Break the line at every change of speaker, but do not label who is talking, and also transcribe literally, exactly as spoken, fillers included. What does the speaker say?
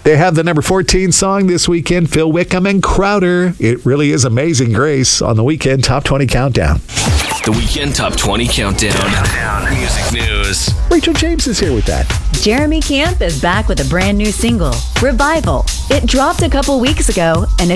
They have the number fourteen song this weekend, Phil Wickham and Crowder. It really is Amazing Grace on the Weekend Top twenty Countdown.
The Weekend Top twenty Countdown. Music news.
Rachel James is here with that.
Jeremy Camp is back with a brand new single, Revival. It dropped a couple weeks ago, and